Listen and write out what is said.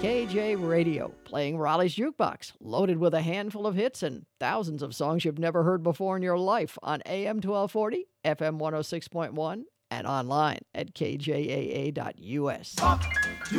KJ Radio, playing Raleigh's Jukebox, loaded with a handful of hits and thousands of songs you've never heard before in your life on AM 1240, FM 106.1, and online at kjaa.us. Talk to